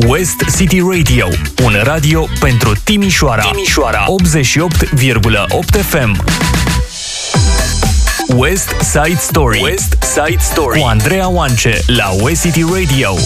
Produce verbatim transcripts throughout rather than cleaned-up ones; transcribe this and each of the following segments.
West City Radio, un radio pentru Timișoara. Timișoara optzeci și opt virgulă opt F M. West Side Story. West Side Story cu Andreea Oance la West City Radio.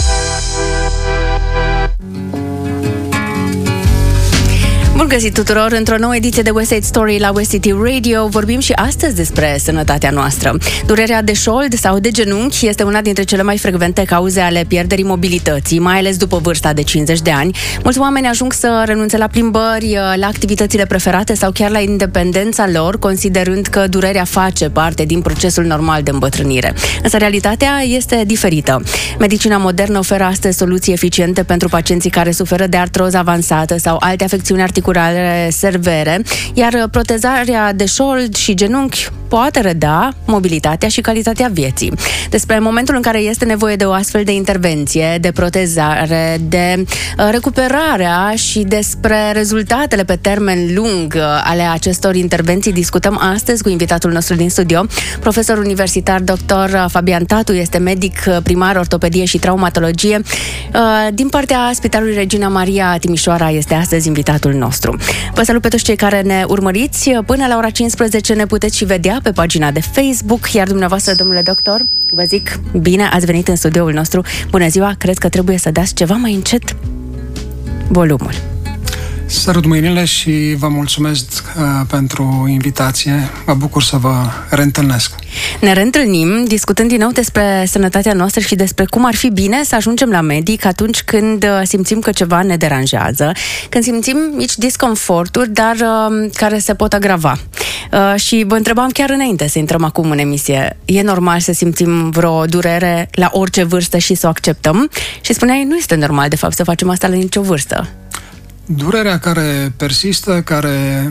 Bun găsit tuturor într-o nouă ediție de West Side Story la West City Radio. Vorbim și astăzi despre sănătatea noastră. Durerea de șold sau de genunchi este una dintre cele mai frecvente cauze ale pierderii mobilității, mai ales după vârsta de cincizeci de ani. Mulți oameni ajung să renunțe la plimbări, la activitățile preferate sau chiar la independența lor, considerând că durerea face parte din procesul normal de îmbătrânire. Însă realitatea este diferită. Medicina modernă oferă astăzi soluții eficiente pentru pacienții care suferă de artroză avansată sau alte afecțiuni articulare severe, iar protezarea de șold și genunchi poate reda mobilitatea și calitatea vieții. Despre momentul în care este nevoie de o astfel de intervenție, de protezare, de recuperarea și despre rezultatele pe termen lung ale acestor intervenții discutăm astăzi cu invitatul nostru din studio, profesor universitar doctor Fabian Tatu, este medic primar ortopedie și traumatologie. Din partea Spitalului Regina Maria Timișoara este astăzi invitatul nostru. Vă salut pe toți cei care ne urmăriți. Până la ora cincisprezece ne puteți și vedea pe pagina de Facebook, iar dumneavoastră, domnule doctor, vă zic, bine ați venit în studioul nostru. Bună ziua, cred că trebuie să dați ceva mai încet volumul. Sărut mâinile și vă mulțumesc uh, pentru invitație. Mă bucur să vă reîntâlnesc. Ne reîntâlnim discutând din nou despre sănătatea noastră și despre cum ar fi bine să ajungem la medic atunci când uh, simțim că ceva ne deranjează, când simțim mici disconforturi, dar uh, care se pot agrava. Uh, și vă întrebam chiar înainte să intrăm acum în emisie, e normal să simțim vreo durere la orice vârstă și să o acceptăm? Și spuneai, nu este normal de fapt să facem asta la nicio vârstă. Durerea care persistă, care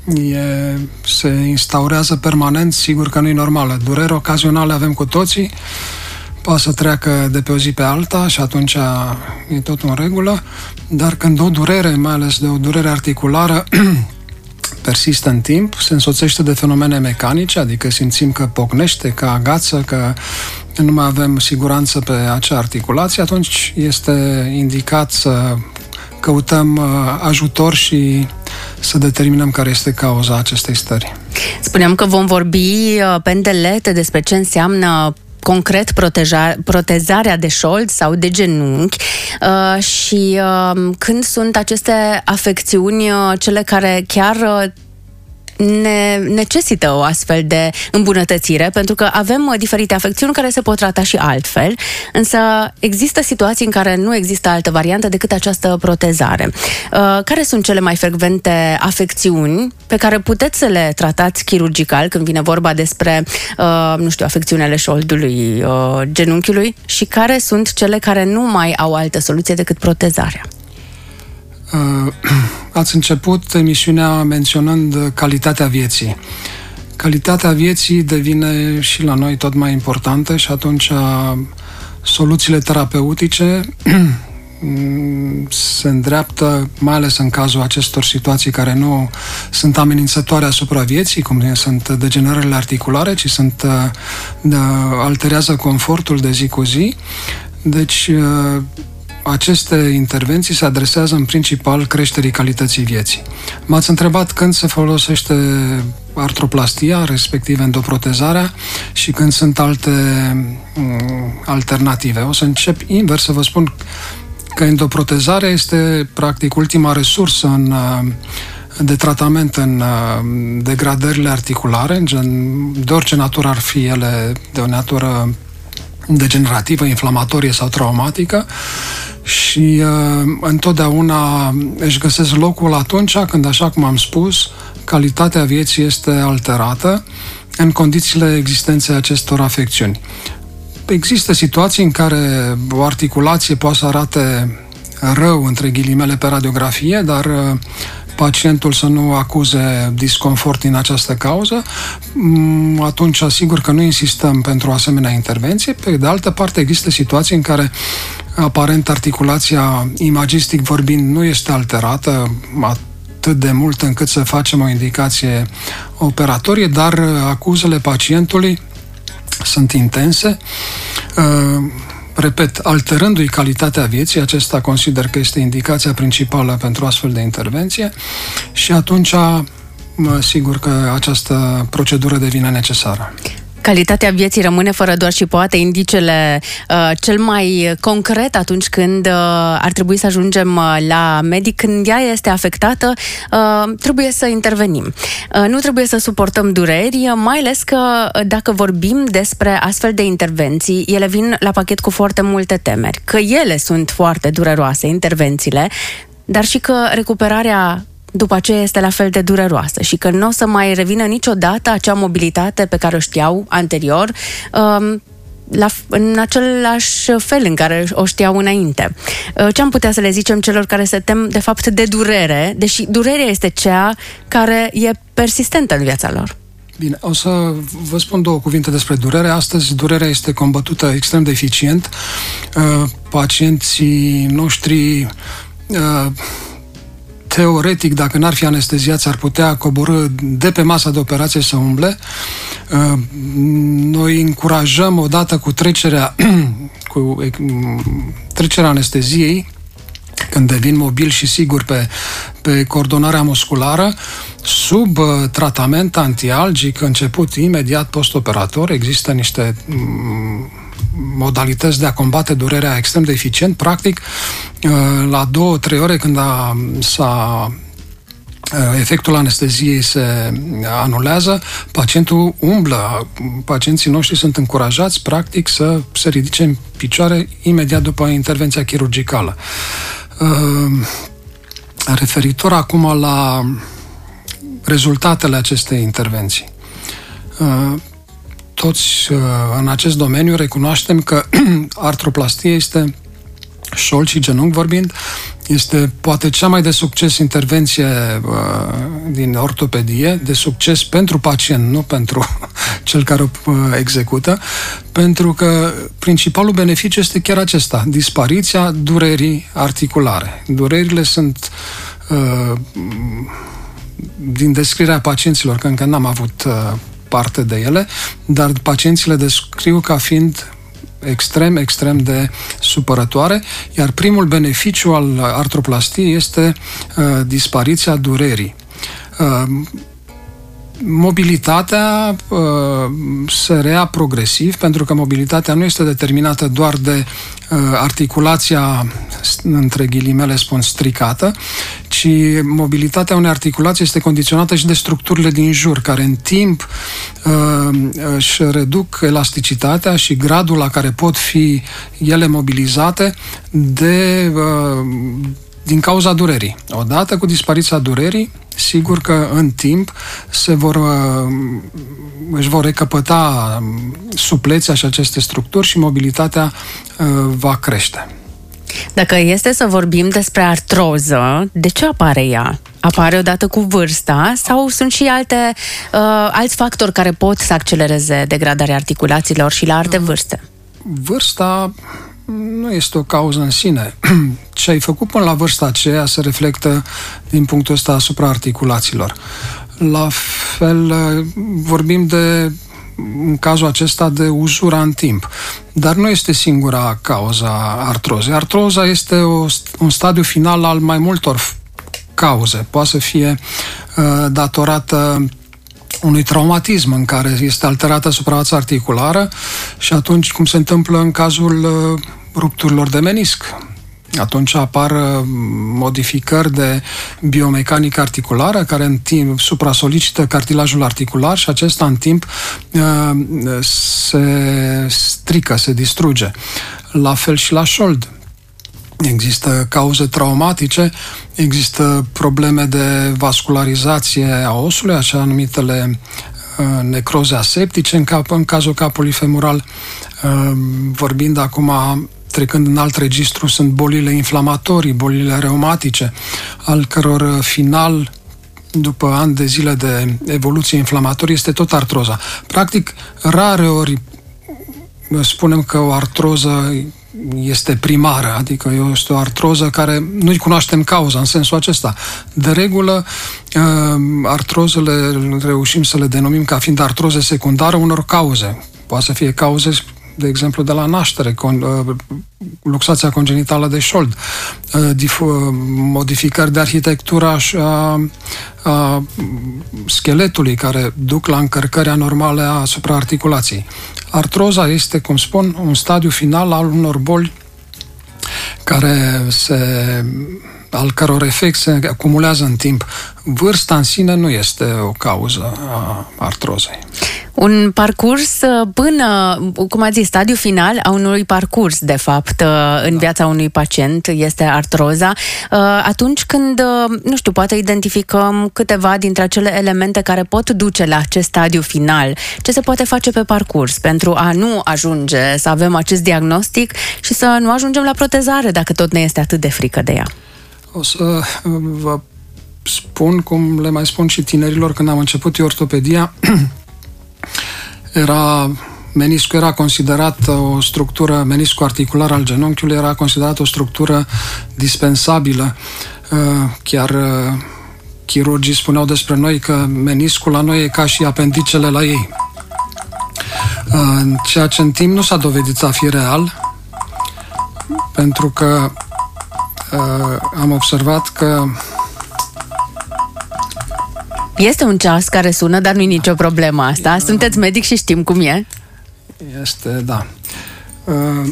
e, se instaurează permanent, sigur că nu e normală. Durere ocazională avem cu toții, poate să treacă de pe o zi pe alta și atunci e tot în regulă, dar când o durere, mai ales de o durere articulară, persistă în timp, se însoțește de fenomene mecanice, adică simțim că pocnește, că agață, că nu mai avem siguranță pe acea articulație, atunci este indicat să căutăm uh, ajutor și să determinăm care este cauza acestei stări. Spuneam că vom vorbi uh, pe îndelete despre ce înseamnă concret proteja, protezarea de șold sau de genunchi uh, și uh, când sunt aceste afecțiuni uh, cele care chiar uh, ne necesită o astfel de îmbunătățire, pentru că avem uh, diferite afecțiuni care se pot trata și altfel, însă există situații în care nu există altă variantă decât această protezare. Uh, care sunt cele mai frecvente afecțiuni pe care puteți să le tratați chirurgical când vine vorba despre, uh, nu știu, afecțiunile șoldului, uh, genunchiului, și care sunt cele care nu mai au altă soluție decât protezarea? Ați început emisiunea menționând calitatea vieții. Calitatea vieții devine și la noi tot mai importantă și atunci soluțiile terapeutice se îndreaptă, mai ales în cazul acestor situații care nu sunt amenințătoare asupra vieții, cum sunt degenerările articulare, ci sunt, alterează confortul de zi cu zi. Deci aceste intervenții se adresează în principal creșterii calității vieții. M-ați întrebat când se folosește artroplastia, respectiv endoprotezarea, și când sunt alte um, alternative. O să încep invers, să vă spun că endoprotezarea este practic ultima resursă în, de tratament în degradările articulare, în gen, de orice natură ar fi ele, de o natură degenerativă, inflamatorie sau traumatică, și uh, întotdeauna își găsesc locul atunci când, așa cum am spus, calitatea vieții este alterată în condițiile existenței acestor afecțiuni. Există situații în care o articulație poate să arate rău, între ghilimele, pe radiografie, dar uh, pacientul să nu acuze disconfort din această cauză, atunci asigur că nu insistăm pentru o asemenea intervenție. Pe de altă parte, există situații în care aparent articulația, imagistic vorbind, nu este alterată atât de mult încât să facem o indicație operatorie, dar acuzele pacientului sunt intense. repet, alterându-i calitatea vieții, acesta consider că este indicația principală pentru astfel de intervenție și atunci, sigur că această procedură devine necesară. Calitatea vieții rămâne fără doar și poate indicele uh, cel mai concret atunci când uh, ar trebui să ajungem uh, la medic. Când ea este afectată, uh, trebuie să intervenim. Uh, nu trebuie să suportăm dureri, mai ales că uh, dacă vorbim despre astfel de intervenții, ele vin la pachet cu foarte multe temeri. Că ele sunt foarte dureroase, intervențiile, dar și că recuperarea după aceea este la fel de dureroasă și că nu o să mai revină niciodată acea mobilitate pe care o știau anterior, um, la, în același fel în care o știau înainte. Ce am putea să le zicem celor care se tem de fapt de durere, deși durerea este cea care e persistentă în viața lor? Bine, o să vă spun două cuvinte despre durere. Astăzi durerea este combătută extrem de eficient. Uh, pacienții noștri uh, teoretic, dacă n-ar fi anesteziați, ar putea coborî de pe masa de operație să umble. Noi încurajăm odată cu trecerea cu trecerea anesteziei, când devin mobil și sigur pe, pe coordonarea musculară, sub uh, tratament antialgic început imediat post-operator. Există niște um, modalități de a combate durerea extrem de eficient. Practic, uh, la două, trei ore când a, s-a efectul anesteziei se anulează, pacientul umblă. Pacienții noștri sunt încurajați, practic, să se ridice în picioare imediat după intervenția chirurgicală. Referitor acum la rezultatele acestei intervenții. Toți în acest domeniu recunoaștem că artroplastie este, șold și genunchi vorbind, este poate cea mai de succes intervenție uh, din ortopedie, de succes pentru pacient, nu pentru cel care o uh, execută, pentru că principalul beneficiu este chiar acesta, dispariția durerii articulare. Durerile sunt uh, din descrierea pacienților, că încă n-am avut uh, parte de ele, dar pacienții le descriu ca fiind extrem, extrem de supărătoare, iar primul beneficiu al artroplastiei este uh, dispariția durerii. Uh, mobilitatea uh, se rea progresiv, pentru că mobilitatea nu este determinată doar de uh, articulația, între ghilimele spun, stricată, ci mobilitatea unei articulații este condiționată și de structurile din jur, care în timp uh, își reduc elasticitatea și gradul la care pot fi ele mobilizate de, uh, din cauza durerii. Odată cu dispariția durerii, sigur că în timp se vor, își vor recăpăta suplețea și aceste structuri și mobilitatea va crește. Dacă este să vorbim despre artroză, de ce apare ea? Apare odată cu vârsta sau sunt și alte, uh, alți factori care pot să accelereze degradarea articulațiilor și la alte vârste? Vârsta nu este o cauză în sine. Ce ai făcut până la vârsta aceea se reflectă din punctul ăsta asupra articulațiilor. La fel, vorbim de, în cazul acesta, de uzura în timp. Dar nu este singura cauza artrozei. Artroza este o, un stadiu final al mai multor cauze. Poate să fie uh, datorată unui traumatism în care este alterată suprafața articulară și atunci, cum se întâmplă în cazul uh, rupturilor de menisc. Atunci apar uh, modificări de biomecanică articulară care în timp supra-solicită cartilajul articular și acesta în timp uh, se strică, se distruge. La fel și la șold. Există cauze traumatice, există probleme de vascularizație a osului, așa numitele uh, necroze aseptice în, cap, în cazul capului femural. Uh, vorbind acum, trecând în alt registru, sunt bolile inflamatorii, bolile reumatice, al căror final, după ani de zile de evoluție inflamatorie, este tot artroza. Practic, rare ori spunem că o artroză este primară, adică este o artroză care nu-i cunoaștem cauza în sensul acesta. De regulă, artrozele reușim să le denumim ca fiind artroze secundare unor cauze. Poate să fie cauze de exemplu, de la naștere, luxația congenitală de șold, modificări de arhitectură a, a scheletului care duc la încărcări anormale asupra articulației. Artroza este, cum spun, un stadiu final al unor boli care se, al căror efect se acumulează în timp. Vârsta în sine nu este o cauză a artrozei. Un parcurs până, cum ați zis, stadiul final a unui parcurs, de fapt, în viața unui pacient este artroza. Atunci când, nu știu, poate identificăm câteva dintre acele elemente care pot duce la acest stadiu final, ce se poate face pe parcurs pentru a nu ajunge să avem acest diagnostic și să nu ajungem la protezare, dacă tot ne este atât de frică de ea? O să vă spun, cum le mai spun și tinerilor, când am început eu ortopedia, era, meniscul era considerat o structură, meniscul articular al genunchiului era considerat o structură dispensabilă. Chiar chirurgii spuneau despre noi că meniscul la noi e ca și apendicele la ei. Ceea ce în timp nu s-a dovedit a fi real, pentru că am observat că este un ceas care sună, dar nu-i nicio problemă asta. Sunteți medic și știm cum e. Este, da. Uh,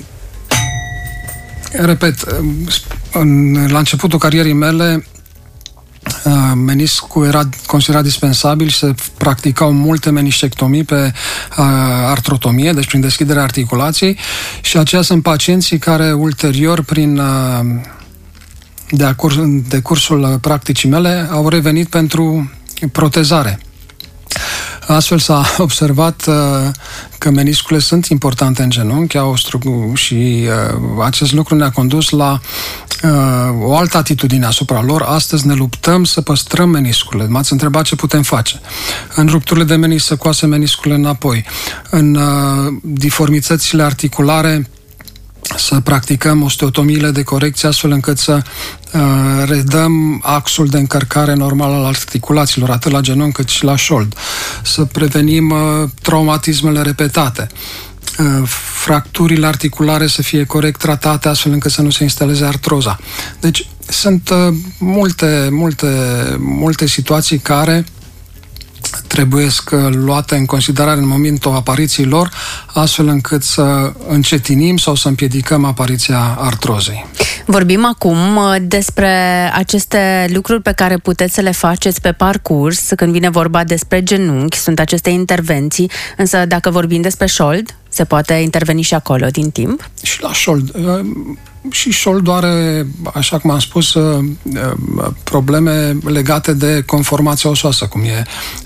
repet, în, la începutul carierei mele, uh, meniscul era considerat dispensabil și se practicau multe meniscectomii pe uh, artrotomie, deci prin deschiderea articulației, și aceia sunt pacienții care ulterior, prin uh, de, de cursul practicii mele, au revenit pentru protezare. Astfel s-a observat uh, că meniscule sunt importante în genunchi au stru- și uh, acest lucru ne-a condus la uh, o altă atitudine asupra lor. Astăzi ne luptăm să păstrăm meniscule. M-ați întrebat ce putem face. În rupturile de menisc să coase meniscule înapoi. În uh, diformitățile articulare să practicăm osteotomiile de corecție astfel încât să uh, redăm axul de încărcare normal al articulațiilor, atât la genunchi cât și la șold. Să prevenim uh, traumatismele repetate. Uh, fracturile articulare să fie corect tratate astfel încât să nu se instaleze artroza. Deci sunt uh, multe, multe, multe situații care trebuie luate în considerare în momentul apariției lor, astfel încât să încetinim sau să împiedicăm apariția artrozei. Vorbim acum despre aceste lucruri pe care puteți să le faceți pe parcurs, când vine vorba despre genunchi, sunt aceste intervenții, însă dacă vorbim despre șold, se poate interveni și acolo din timp? Și la șold. Și șoldul are, așa cum am spus, probleme legate de conformația osoasă, cum e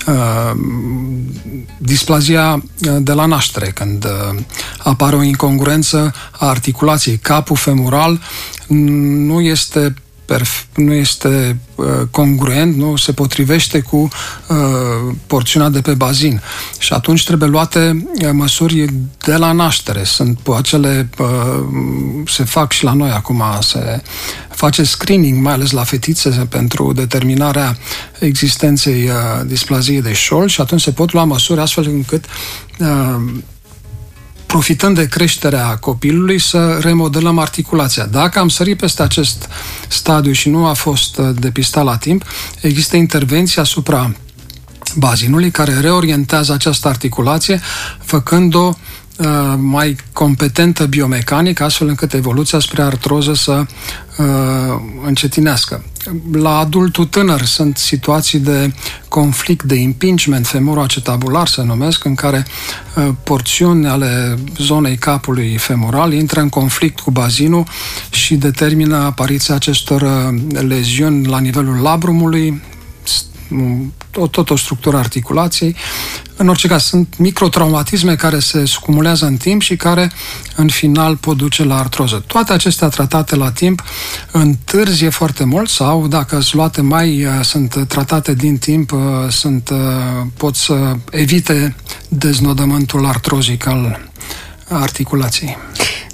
displazia de la naștere, când apare o incongruență a articulației. Capul femoral nu este Perf- nu este uh, congruent, nu se potrivește cu uh, porțiunea de pe bazin. Și atunci trebuie luate uh, măsuri de la naștere. Sunt acele, uh, se fac și la noi acum, se face screening, mai ales la fetițe, pentru determinarea existenței uh, displaziei de șold și atunci se pot lua măsuri astfel încât uh, profitând de creșterea copilului, să remodelăm articulația. Dacă am sărit peste acest stadiu și nu a fost depistat la timp, există intervenții asupra bazinului care reorientează această articulație, făcând-o uh, mai competentă biomecanic, astfel încât evoluția spre artroză să uh, încetinească. La adultul tânăr sunt situații de conflict, de impingement femoroacetabular, se numesc, în care uh, porțiuni ale zonei capului femoral intră în conflict cu bazinul și determină apariția acestor uh, leziuni la nivelul labrumului, tot, tot o structură articulației. În orice caz, sunt microtraumatisme care se cumulează în timp și care, în final, pot duce la artroză. Toate acestea tratate la timp întârzie foarte mult sau, dacă sunt luate mai, sunt tratate din timp, sunt, pot să evite deznodământul artrozic al articulației.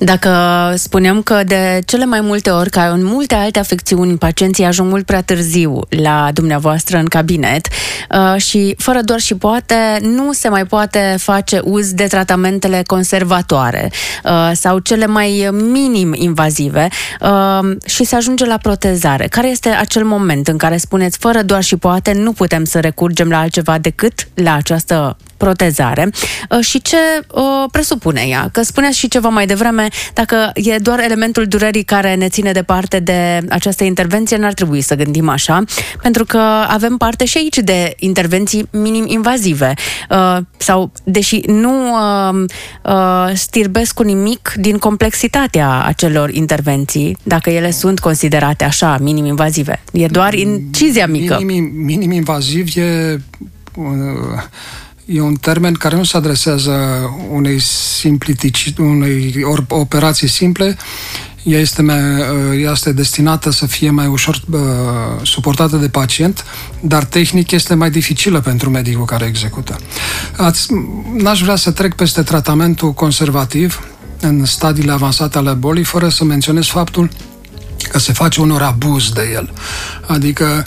Dacă spuneam că de cele mai multe ori, ca în multe alte afecțiuni, pacienții ajung mult prea târziu la dumneavoastră în cabinet uh, și fără doar și poate nu se mai poate face uz de tratamentele conservatoare uh, sau cele mai minim invazive uh, și se ajunge la protezare. Care este acel moment în care spuneți fără doar și poate nu putem să recurgem la altceva decât la această protezare și ce uh, presupune ea? Că spuneați și ceva mai devreme, dacă e doar elementul durerii care ne ține departe de această intervenție, n-ar trebui să gândim așa, pentru că avem parte și aici de intervenții minim-invazive uh, sau, deși nu uh, uh, stirbesc cu nimic din complexitatea acelor intervenții, dacă ele sunt considerate așa, minim-invazive. E doar incizia mică. Minim, minim-invaziv e... Uh, E un termen care nu se adresează unei simplitici, unei operații simple. Ea este, mai, ea este destinată să fie mai ușor uh, suportată de pacient, dar tehnic este mai dificilă pentru medicul care execută. Ați, n-aș vrea să trec peste tratamentul conservativ în stadiile avansate ale bolii, fără să menționez faptul că se face unor abuz de el. Adică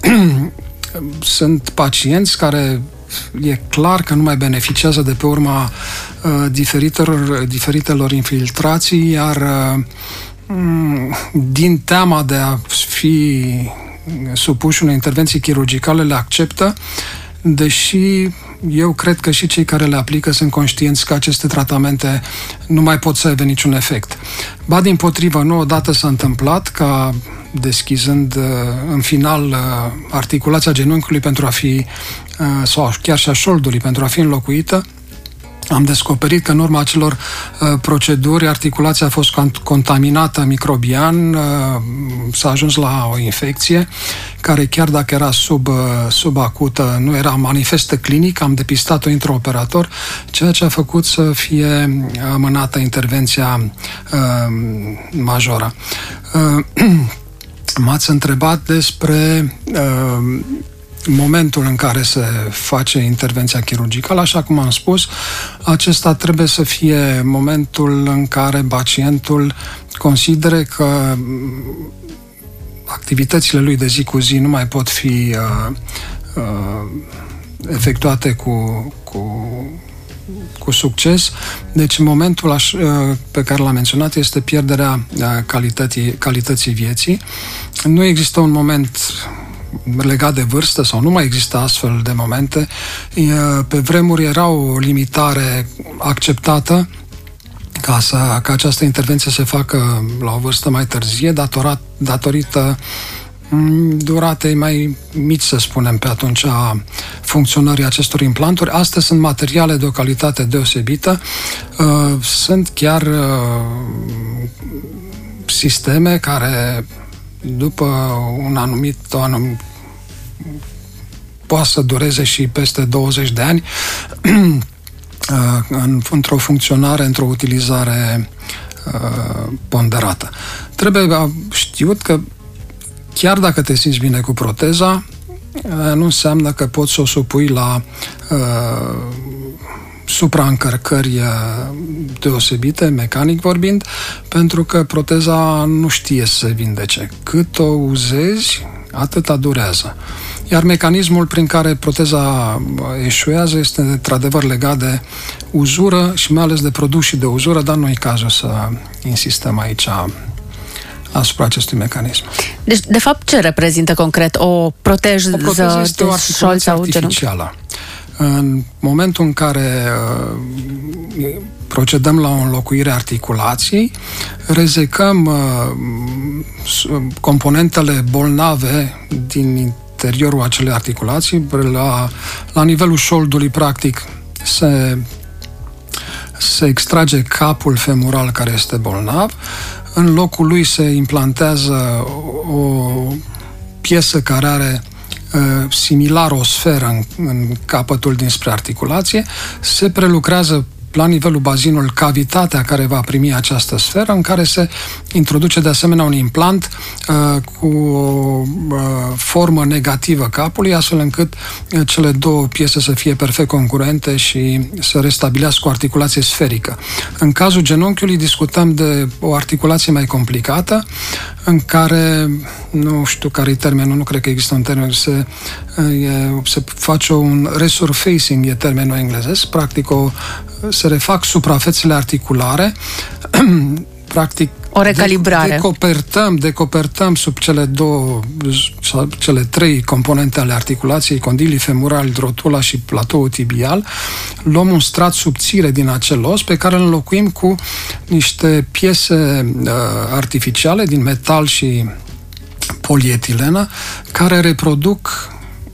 sunt pacienți care e clar că nu mai beneficiază de pe urma uh, diferitelor, diferitelor infiltrații, iar uh, din teama de a fi supuși unei intervenții chirurgicale le acceptă, deși eu cred că și cei care le aplică sunt conștienți că aceste tratamente nu mai pot să aibă niciun efect. Ba dimpotrivă, nu odată s-a întâmplat ca, deschizând în final articulația genunchiului pentru a fi, sau chiar și a șoldului pentru a fi înlocuită, am descoperit că în urma acelor uh, proceduri articulația a fost contaminată microbian, uh, s-a ajuns la o infecție care chiar dacă era sub, uh, subacută, nu era manifestă clinic, am depistat-o intraoperator, ceea ce a făcut să fie amânată intervenția uh, majoră. Uh, m-ați întrebat despre uh, momentul în care se face intervenția chirurgicală, așa cum am spus, acesta trebuie să fie momentul în care pacientul considere că activitățile lui de zi cu zi nu mai pot fi uh, uh, efectuate cu, cu, cu succes. Deci momentul aș, uh, pe care l-am menționat este pierderea uh, calității, calității vieții. Nu există un moment legat de vârstă sau nu mai există astfel de momente. Pe vremuri era o limitare acceptată ca, să, ca această intervenție să facă la o vârstă mai târzie, datorat, datorită duratei mai mici, să spunem, pe atunci a funcționării acestor implanturi. Astăzi sunt materiale de o calitate deosebită. Sunt chiar sisteme care după un anumit, o anumit poate să dureze și peste douăzeci de ani într-o funcționare, într-o utilizare ponderată. Trebuie știut că chiar dacă te simți bine cu proteza, nu înseamnă că poți să o supui la uh, supraîncărcări deosebite, mecanic vorbind, pentru că proteza nu știe să se vindece. Cât o uzezi, atâta durează. Iar mecanismul prin care proteza eșuează este într-adevăr legat de uzură și mai ales de produs și de uzură, dar nu e cazul să insistăm aici asupra acestui mecanism. Deci, de fapt, ce reprezintă concret o proteză, o proteză este o articulație artificială. Genunchi? În momentul în care uh, procedăm la o înlocuire a articulației, rezecăm uh, componentele bolnave din interiorul acelei articulații, la, la nivelul șoldului, practic, se, se extrage capul femoral care este bolnav, în locul lui se implantează o piesă care are similar o sferă în, în capătul dinspre articulație, se prelucrează la nivelul bazinului cavitatea care va primi această sferă, în care se introduce de asemenea un implant uh, cu o uh, formă negativă capului, astfel încât uh, cele două piese să fie perfect congruente și să restabilească o articulație sferică. În cazul genunchiului discutăm de o articulație mai complicată, în care, nu știu care e termenul, nu cred că există un termen, se, e, se face un resurfacing, e termenul englezesc, practic o, se refac suprafețele articulare, practic o recalibrare. Decopertăm, decopertăm sub cele două, sau cele trei componente ale articulației, condilii femurali, rotula și platoul tibial, luăm un strat subțire din acel os pe care îl înlocuim cu niște piese uh, artificiale din metal și polietilenă care reproduc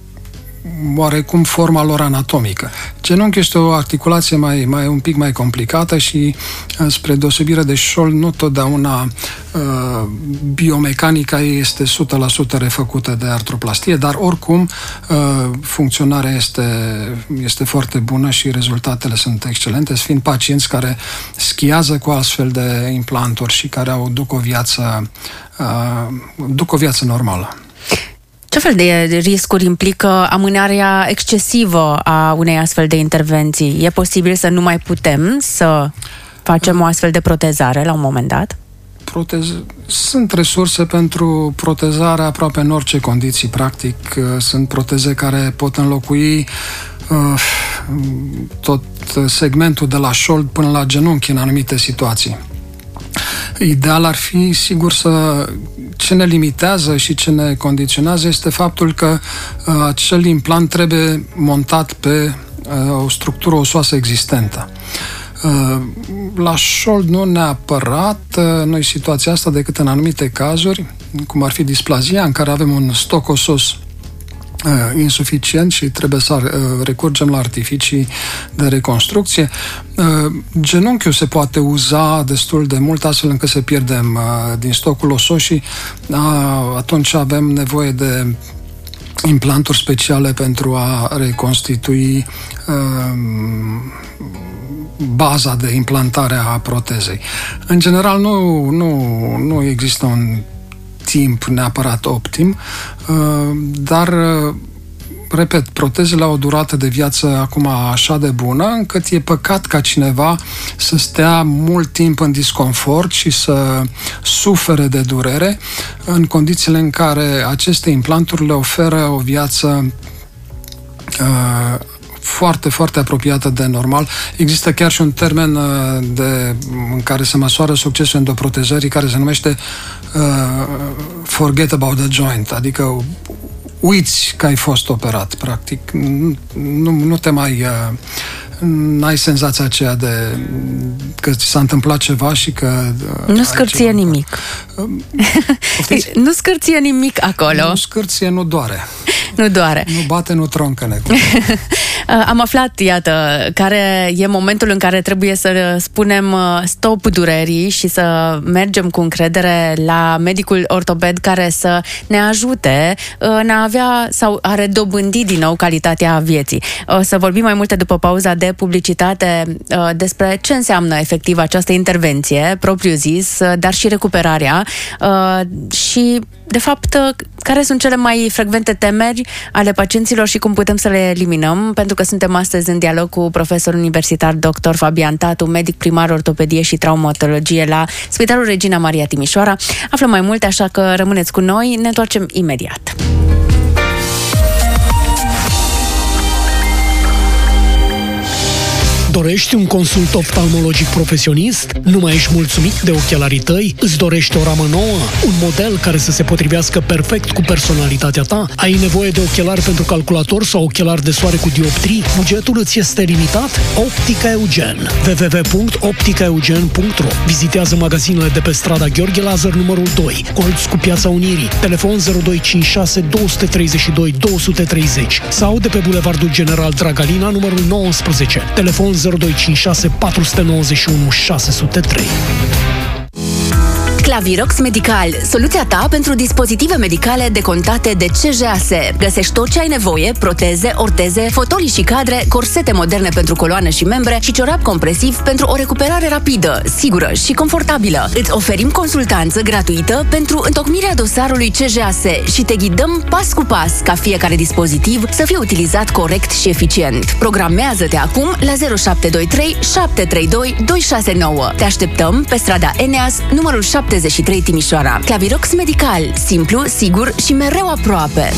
oarecum forma lor anatomică. Genunchiul este o articulație mai, mai un pic mai complicată și, spre deosebire de șold, nu totdeauna uh, biomecanica ei este o sută la sută refăcută de artroplastie, dar oricum uh, funcționarea este, este foarte bună și rezultatele sunt excelente, fiind pacienți care schiază cu astfel de implanturi și care au duc o viață, uh, duc o viață normală. Ce fel de riscuri implică amânarea excesivă a unei astfel de intervenții? E posibil să nu mai putem să facem o astfel de protezare la un moment dat? Protez... Sunt resurse pentru protezare aproape în orice condiții, practic. Sunt proteze care pot înlocui uh, tot segmentul de la șold până la genunchi în anumite situații. Ideal ar fi, sigur, să... Ce ne limitează și ce ne condiționează este faptul că uh, acel implant trebuie montat pe uh, o structură osoasă existentă. Uh, la șold nu neapărat, uh, noi situația asta decât în anumite cazuri, cum ar fi displazia, în care avem un stoc osos Uh, insuficient și trebuie să uh, recurgem la artificii de reconstrucție. Uh, genunchiul se poate uza destul de mult, astfel încât să pierdem uh, din stocul osos și uh, atunci avem nevoie de implanturi speciale pentru a reconstitui uh, baza de implantare a protezei. În general, nu, nu, nu există un timp neapărat optim, dar, repet, protezele au o durată de viață acum așa de bună, încât e păcat ca cineva să stea mult timp în disconfort și să sufere de durere, în condițiile în care aceste implanturi le oferă o viață uh, foarte, foarte apropiată de normal. Există chiar și un termen de, în care se măsoară succesul endoprotezării, care se numește uh, forget about the joint, adică uiți că ai fost operat, practic. Nu, nu te mai... Uh, n-ai senzația aceea de că ți s-a întâmplat ceva și că... Nu scârție nimic. Nu scârție nimic acolo. Nu scârție, nu doare. Nu doare. Nu bate, nu troncă. Am aflat, iată, care e momentul în care trebuie să spunem stop durerii și să mergem cu încredere la medicul ortoped care să ne ajute în a avea sau a redobândi din nou calitatea vieții. O să vorbim mai multe după pauza de publicitate despre ce înseamnă efectiv această intervenție, propriu zis, dar și recuperarea și, de fapt, care sunt cele mai frecvente temeri ale pacienților și cum putem să le eliminăm, pentru că suntem astăzi în dialog cu profesorul universitar doctor Fabian Tatu, medic primar ortopedie și traumatologie la Spitalul Regina Maria Timișoara. Aflăm mai multe, așa că rămâneți cu noi, ne întoarcem imediat. Dorești un consult oftalmologic profesionist? Nu mai ești mulțumit de ochelarii tăi? Îți dorești o ramă nouă? Un model care să se potrivească perfect cu personalitatea ta? Ai nevoie de ochelari pentru calculator sau ochelari de soare cu dioptrii? Bugetul îți este limitat? Optica Eugen. w w w punct optica eugen punct r o. Vizitează magazinele de pe strada Gheorghe Lazar numărul doi, colț cu Piața Unirii, telefon zero doi cinci șase doi trei doi doi trei zero sau de pe Bulevardul General Dragalina numărul nouăsprezece, telefon zero doi cinci șase patru nouă unu șase zero trei. Clavirox Medical, soluția ta pentru dispozitive medicale decontate de C J A S. Găsești tot ce ai nevoie: proteze, orteze, fotolii și cadre, corsete moderne pentru coloană și membre și ciorap compresiv pentru o recuperare rapidă, sigură și confortabilă. Îți oferim consultanță gratuită pentru întocmirea dosarului C J A S și te ghidăm pas cu pas ca fiecare dispozitiv să fie utilizat corect și eficient. Programează-te acum la zero șapte doi trei șapte trei doi doi șase nouă. Te așteptăm pe strada Eneas, numărul șaptezeci și trei Timișoara. Clavirox Medical, simplu, sigur și mereu aproape.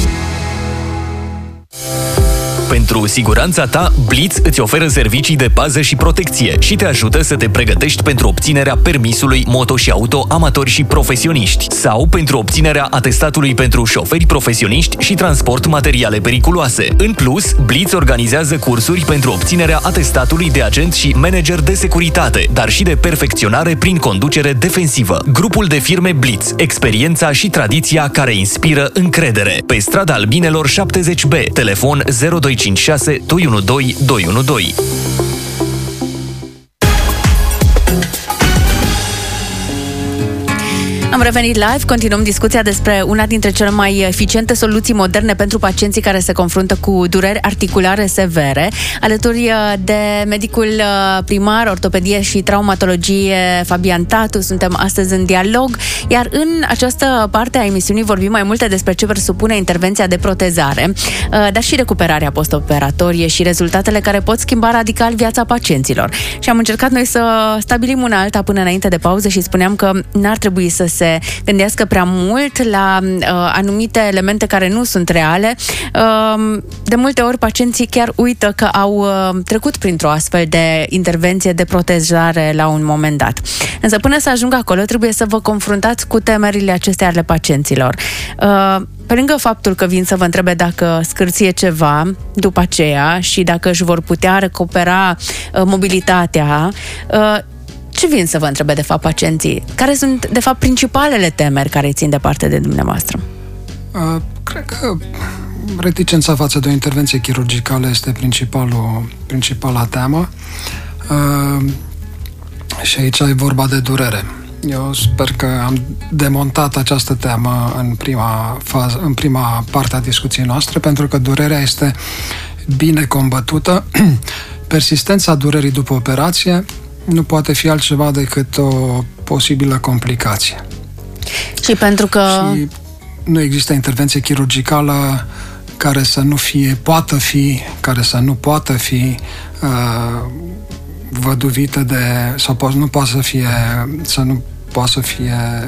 Pentru siguranța ta, Blitz îți oferă servicii de pază și protecție și te ajută să te pregătești pentru obținerea permisului moto și auto amatori și profesioniști sau pentru obținerea atestatului pentru șoferi profesioniști și transport materiale periculoase. În plus, Blitz organizează cursuri pentru obținerea atestatului de agent și manager de securitate, dar și de perfecționare prin conducere defensivă. Grupul de firme Blitz, experiența și tradiția care inspiră încredere. Pe strada Albinelor șaptezeci B, telefon zero doi cinci șase doi unu doi doi unu doi. Am revenit live, continuăm discuția despre una dintre cele mai eficiente soluții moderne pentru pacienții care se confruntă cu dureri articulare severe. Alături de medicul primar, ortopedie și traumatologie Fabian Tatu, suntem astăzi în dialog, iar în această parte a emisiunii vorbim mai multe despre ce presupune intervenția de protezare, dar și recuperarea postoperatorie și rezultatele care pot schimba radical viața pacienților. Și am încercat noi să stabilim una alta până înainte de pauză și spuneam că n-ar trebui să se gândească prea mult la uh, anumite elemente care nu sunt reale. Uh, de multe ori pacienții chiar uită că au uh, trecut printr-o astfel de intervenție de protezare la un moment dat. Însă până să ajungă acolo trebuie să vă confruntați cu temerile acestea ale pacienților. Uh, pe lângă faptul că vin să vă întrebe dacă scârție ceva după aceea și dacă își vor putea recupera uh, mobilitatea, uh, ce vin să vă întrebe, de fapt, pacienții? Care sunt, de fapt, principalele temeri care țin departe de dumneavoastră? Uh, cred că reticența față de o intervenție chirurgicală este principalul, principala teamă. Uh, și aici e vorba de durere. Eu sper că am demontat această teamă în prima fază, în prima parte a discuției noastre, pentru că durerea este bine combătută. Persistența durerii după operație nu poate fi altceva decât o posibilă complicație. Și pentru că... Și nu există intervenție chirurgicală care să nu fie, poată fi, care să nu poată fi uh, văduvită de, sau po- nu poate să fie, să nu poate să fie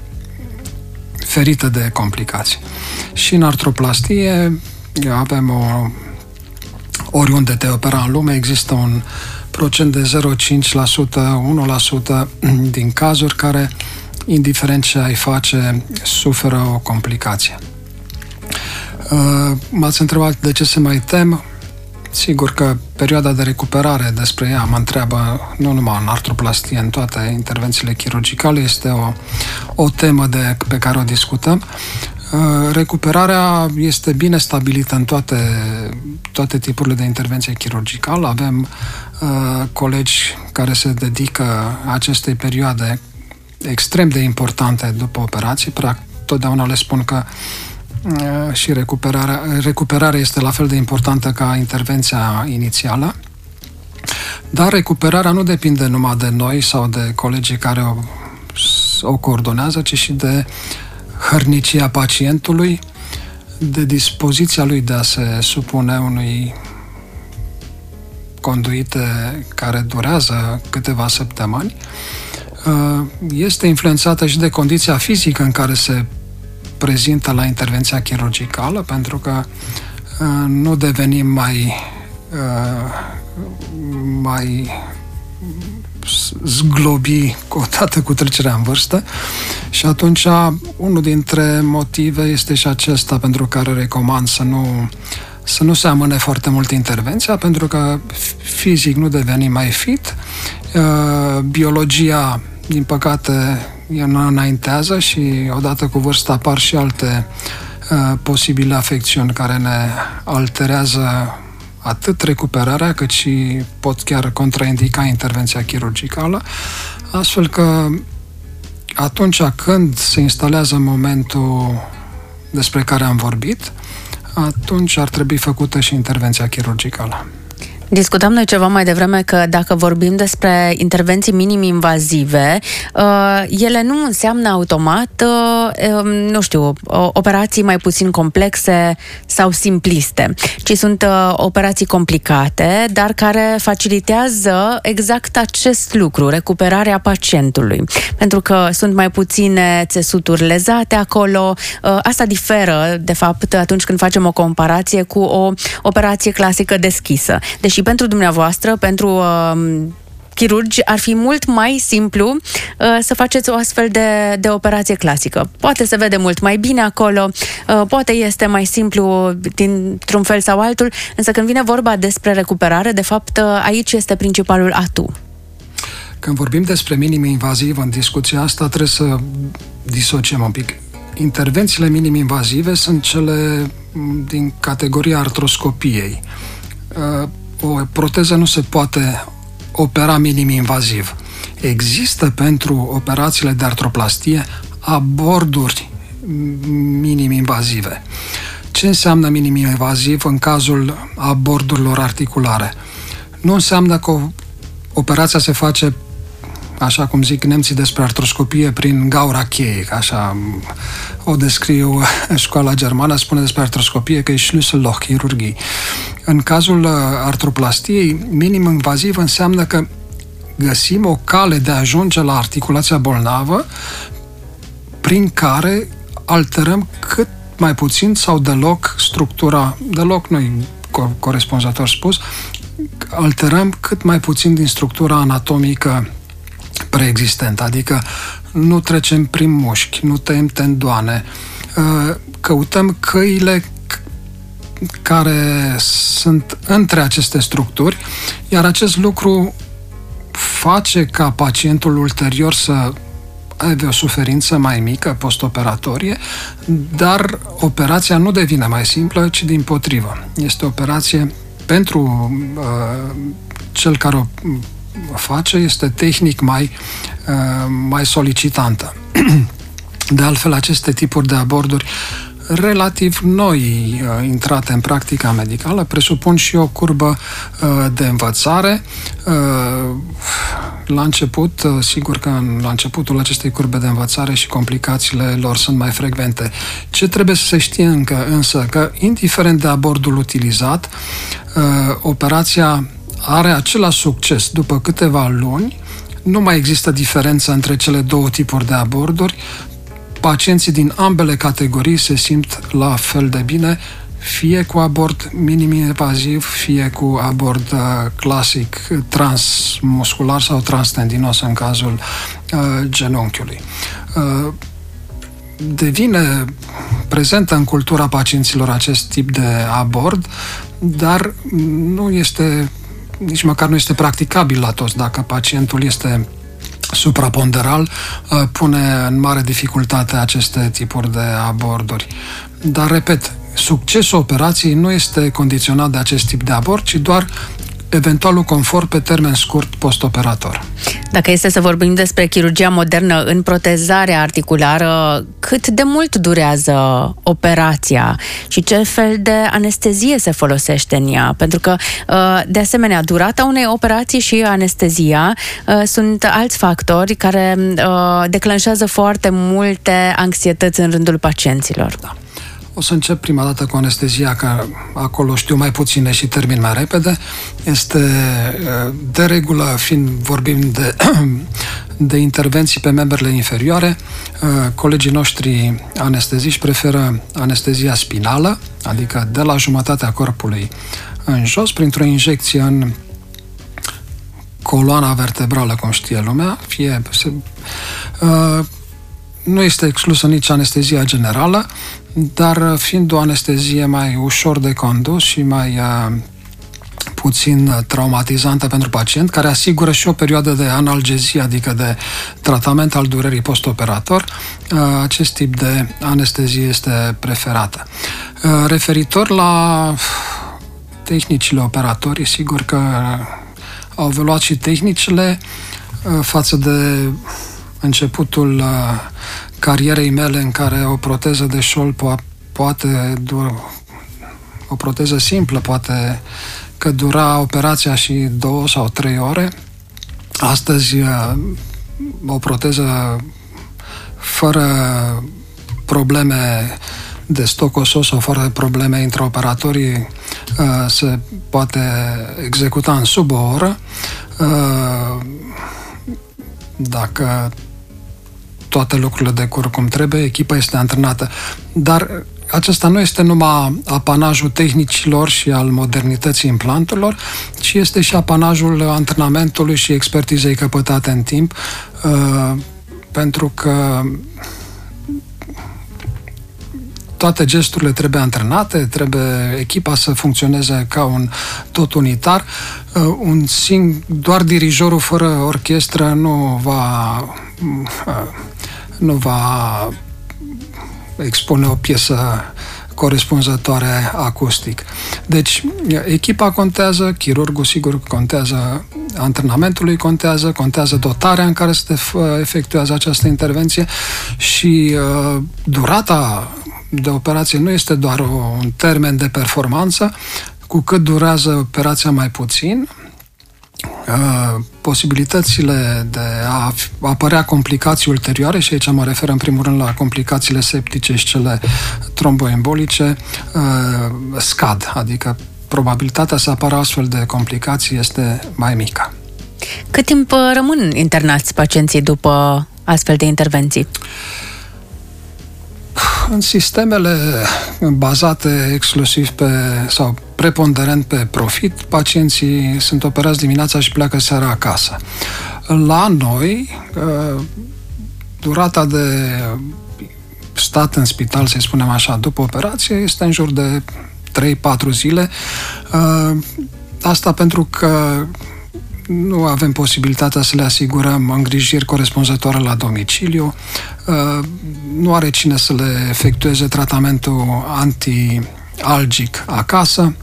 ferită de complicații. Și în artroplastie avem o, oriunde te opera în lume, există un procent de zero virgulă cinci la sută, unu la sută din cazuri care, indiferent ce ai face, suferă o complicație. M-ați întrebat de ce se mai tem. Sigur că perioada de recuperare, despre ea mă întreabă nu numai în artroplastie, în toate intervențiile chirurgicale, este o, o temă de, pe care o discutăm. Recuperarea este bine stabilită în toate, toate tipurile de intervenție chirurgicală. Avem uh, colegi care se dedică acestei perioade extrem de importante după operații. Practic, totdeauna le spun că uh, și recuperarea, recuperarea este la fel de importantă ca intervenția inițială. Dar recuperarea nu depinde numai de noi sau de colegii care o, o coordonează, ci și de hărnicia pacientului, de dispoziția lui de a se supune unui conduite care durează câteva săptămâni, este influențată și de condiția fizică în care se prezintă la intervenția chirurgicală, pentru că nu devenim mai mai zglobi odată cu trecerea în vârstă și atunci unul dintre motive este și acesta pentru care recomand să nu, să nu se amâne foarte mult intervenția, pentru că fizic nu devenim mai fit, biologia, din păcate, înaintează și odată cu vârsta apar și alte posibile afecțiuni care ne alterează atât recuperarea, cât și pot chiar contraindica intervenția chirurgicală, astfel că atunci când se instalează momentul despre care am vorbit, atunci ar trebui făcută și intervenția chirurgicală. Discutam noi ceva mai devreme că dacă vorbim despre intervenții minim-invazive, ele nu înseamnă automat, nu știu, operații mai puțin complexe sau simpliste, ci sunt operații complicate, dar care facilitează exact acest lucru, recuperarea pacientului. Pentru că sunt mai puține țesuturi lezate acolo. Asta diferă, de fapt, atunci când facem o comparație cu o operație clasică deschisă. Deși pentru dumneavoastră, pentru uh, chirurgi, ar fi mult mai simplu uh, să faceți o astfel de, de operație clasică. Poate se vede mult mai bine acolo, uh, poate este mai simplu dintr-un fel sau altul, însă când vine vorba despre recuperare, de fapt, uh, aici este principalul atu. Când vorbim despre minim-invaziv în discuția asta, trebuie să disociem un pic. Intervențiile minim-invazive sunt cele din categoria artroscopiei. Uh, O proteză nu se poate opera minim-invaziv. Există pentru operațiile de artroplastie aborduri minim-invazive. Ce înseamnă minim-invaziv în cazul abordurilor articulare? Nu înseamnă că operația se face, așa cum zic nemții despre artroscopie, prin gaura cheie, așa o descriu școala germană, spune despre artroscopie că e Schlüsselloch chirurghii. În cazul artroplastiei, minim-invaziv înseamnă că găsim o cale de a ajunge la articulația bolnavă prin care alterăm cât mai puțin sau deloc structura, deloc nu-i corespunzător spus, alterăm cât mai puțin din structura anatomică preexistentă, adică nu trecem prin mușchi, nu tăiem tendoane, căutăm căile care sunt între aceste structuri, iar acest lucru face ca pacientul ulterior să aibă o suferință mai mică postoperatorie, dar operația nu devine mai simplă, ci dimpotrivă. Este o operație pentru uh, cel care o face, este tehnic mai, uh, mai solicitantă. De altfel, aceste tipuri de aborduri relativ noi uh, intrate în practica medicală presupun și o curbă uh, de învățare. Uh, la început, uh, sigur că în, la începutul acestei curbe de învățare și complicațiile lor sunt mai frecvente. Ce trebuie să se știe încă, însă, că indiferent de abordul utilizat, uh, operația are același succes după câteva luni. Nu mai există diferență între cele două tipuri de aborduri. Pacienții din ambele categorii se simt la fel de bine, fie cu abord minim-invaziv, fie cu abord uh, clasic transmuscular sau transtendinos în cazul uh, genunchiului. Uh, devine prezentă în cultura pacienților acest tip de abord, dar nu este, nici măcar nu este practicabil la toți. Dacă pacientul este supraponderal, pune în mare dificultate aceste tipuri de aborduri. Dar, repet, succesul operației nu este condiționat de acest tip de abord, ci doar eventualul confort pe termen scurt postoperator. Dacă este să vorbim despre chirurgia modernă în protezarea articulară, cât de mult durează operația și ce fel de anestezie se folosește în ea? Pentru că, de asemenea, durata unei operații și anestezia sunt alți factori care declanșează foarte multe anxietăți în rândul pacienților. Da. O să încep prima dată cu anestezia, că acolo știu mai puține și termin mai repede. Este de regulă, fiind vorbim de, de intervenții pe membrele inferioare, colegii noștri anesteziști preferă anestezia spinală, adică de la jumătatea corpului în jos, printr-o injecție în coloana vertebrală, cum știe lumea, fie se, uh, nu este exclusă nici anestezia generală, dar fiind o anestezie mai ușor de condus și mai uh, puțin traumatizantă pentru pacient, care asigură și o perioadă de analgezie, adică de tratament al durerii postoperator, uh, acest tip de anestezie este preferată. Uh, referitor la tehnicile operatorii, sigur că au evoluat și tehnicile uh, față de începutul uh, carierei mele în care o proteză de șold po- poate dura, o proteză simplă poate că dura operația și două sau trei ore. Astăzi uh, o proteză fără probleme de stoc osos sau fără probleme intraoperatorii se poate executa în sub o oră dacă toate lucrurile decurg cum trebuie, echipa este antrenată. Dar acesta nu este numai apanajul tehnicilor și al modernității implantelor, ci este și apanajul antrenamentului și expertizei căpătate în timp, pentru că toate gesturile trebuie antrenate, trebuie echipa să funcționeze ca un tot unitar. Un sing, doar dirijorul fără orchestră nu va nu va expune o piesă corespunzătoare acustic. Deci, echipa contează, chirurgul sigur contează, antrenamentului contează, contează dotarea în care se efectuează această intervenție și uh, durata de operație nu este doar o, un termen de performanță, cu cât durează operația mai puțin, uh, posibilitățile de a apărea complicații ulterioare, și aici mă refer în primul rând la complicațiile septice și cele tromboembolice, uh, scad, adică probabilitatea să apară astfel de complicații este mai mică. Cât timp rămân internați pacienții după astfel de intervenții? În sistemele bazate exclusiv pe sau preponderent pe profit, pacienții sunt operați dimineața și pleacă seara acasă. La noi, durata de stat în spital, să spunem așa, după operație, este în jur de trei patru zile. Asta pentru că nu avem posibilitatea să le asigurăm îngrijiri corespunzătoare la domiciliu, nu are cine să le efectueze tratamentul antialgic acasă.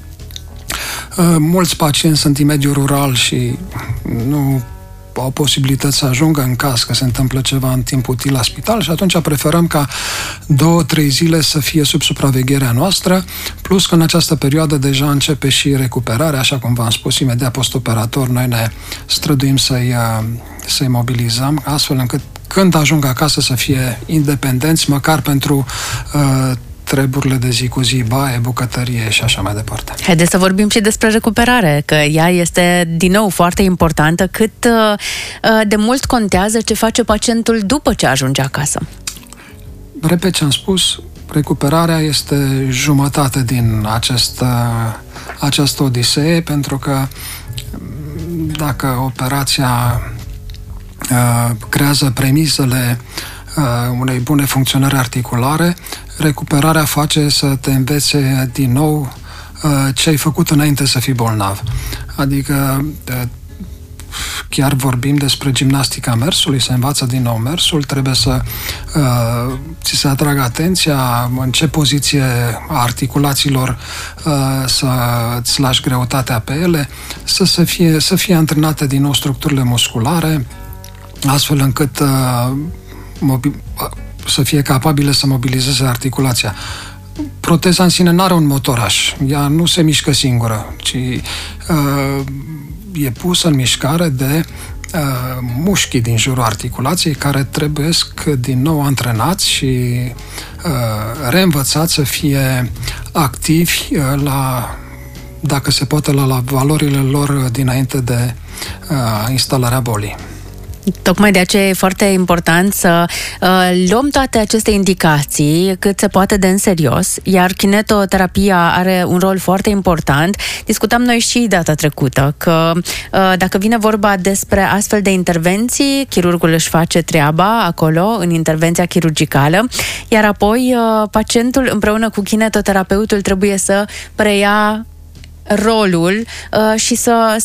Mulți pacienți sunt din mediul rural și nu au posibilități să ajungă în caz că se întâmplă ceva în timp util la spital și atunci preferăm ca două, trei zile să fie sub supravegherea noastră, plus că în această perioadă deja începe și recuperarea, așa cum v-am spus, imediat postoperator noi ne străduim să-i, să-i mobilizăm, astfel încât când ajung acasă să fie independenți, măcar pentru uh, treburile de zi cu zi, baie, bucătărie și așa mai departe. Haideți să vorbim și despre recuperare, că ea este din nou foarte importantă. Cât uh, de mult contează ce face pacientul după ce ajunge acasă? Repet ce am spus, recuperarea este jumătate din acest, uh, această odisee, pentru că dacă operația uh, creează premisele uh, unei bune funcționări articulare, recuperarea face să te învețe din nou uh, ce ai făcut înainte să fii bolnav. Adică uh, chiar vorbim despre gimnastica mersului, se învață din nou mersul, trebuie să uh, ți se atragă atenția în ce poziție a articulațiilor uh, să îți lași greutatea pe ele, să, să, fie, să fie antrenate din nou structurile musculare, astfel încât uh, mobi- să fie capabile să mobilizeze articulația. Proteza în sine nu are un motoraș, ea nu se mișcă singură, ci uh, e pusă în mișcare de uh, mușchii din jurul articulației care trebuie din nou antrenați și uh, reînvățați să fie activi uh, la, dacă se poate, la, la valorile lor dinainte de uh, instalarea bolii. Tocmai de aceea e foarte important să uh, luăm toate aceste indicații cât se poate de în serios, iar kinetoterapia are un rol foarte important. Discutam noi și data trecută că uh, dacă vine vorba despre astfel de intervenții, chirurgul își face treaba acolo, în intervenția chirurgicală, iar apoi uh, pacientul împreună cu kinetoterapeutul trebuie să preia rolul uh, și să,